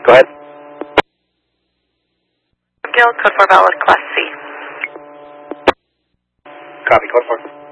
Go ahead. Gil, code 4 valid, Class C. Copy, code 4.